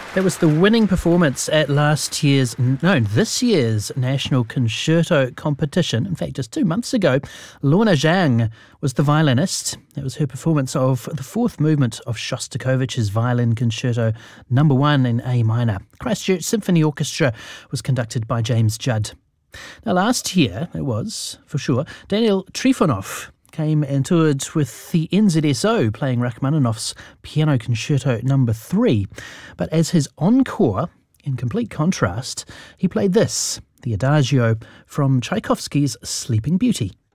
That was the winning performance at this year's National Concerto Competition. In fact, just 2 months ago, Lorna Zhang was the violinist. That was her performance of the fourth movement of Shostakovich's Violin Concerto No. 1 in A minor. Christchurch Symphony Orchestra was conducted by James Judd. Now, last year, it was, for sure, Daniel Trifonov came and toured with the NZSO playing Rachmaninoff's Piano Concerto No. 3. But as his encore, in complete contrast, he played this, the Adagio from Tchaikovsky's Sleeping Beauty.